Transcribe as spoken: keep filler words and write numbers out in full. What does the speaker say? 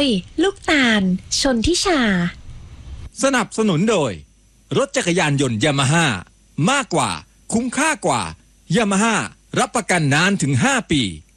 ยลูกตาลชนทิชาสนับสนุนโดยรถจักรยานยนต์ยามาฮ่ามากกว่าคุ้มค่ากว่ายามาฮ่ารับประกันนานถึงห้าปี